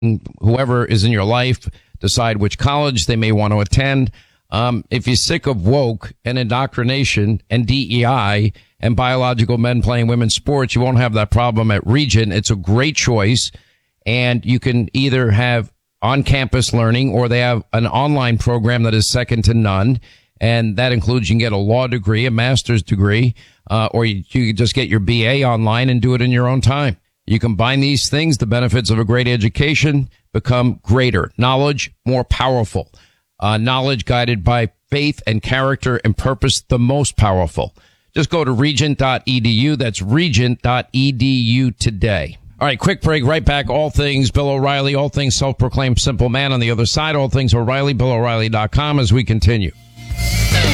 whoever is in your life decide which college they may want to attend. If you're sick of woke and indoctrination and DEI and biological men playing women's sports, you won't have that problem at Regent. It's a great choice. And you can either have on-campus learning, or they have an online program that is second to none. And that includes you can get a law degree, a master's degree, or you can just get your BA online and do it in your own time. You combine these things, the benefits of a great education become greater. Knowledge, more powerful. Knowledge guided by faith and character and purpose, the most powerful. Just go to regent.edu. That's regent.edu today. All right, quick break. Right back. All things Bill O'Reilly, all things self-proclaimed simple man. On the other side, all things O'Reilly, BillO'Reilly.com as we continue.